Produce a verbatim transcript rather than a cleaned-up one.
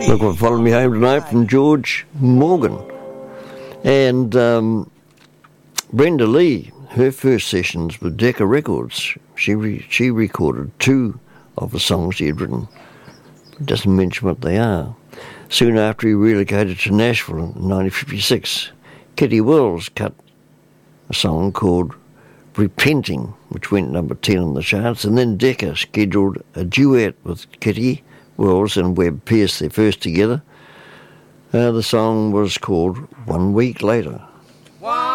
Look What Followed Me Home Tonight from George Morgan. And um, Brenda Lee, her first sessions with Decca Records, she re- she recorded two of the songs she had written. Doesn't mention what they are. Soon after he relocated to Nashville in nineteen fifty-six, Kitty Wells cut a song called Repenting, which went number ten on the charts, and then Decca scheduled a duet with Kitty Wells and Webb Pierce, their first together. Uh, the song was called One Week Later.